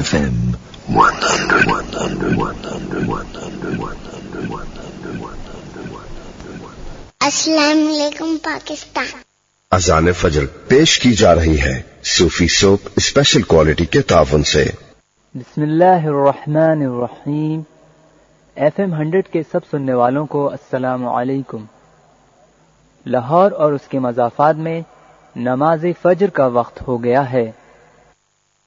FM 100. अस्सलाम वालेकुम पाकिस्तान। अज़ान फजर पेश की जा रही है सूफी सोप स्पेशल क्वालिटी के तावन से। बिस्मिल्लाहिर्रहमानिर्रहीम। FM 100 के सब सुनने वालों को अस्सलाम वालेकुम। लाहौर और उसके मज़ाफ़ात में नमाज फजर का वक्त हो गया है।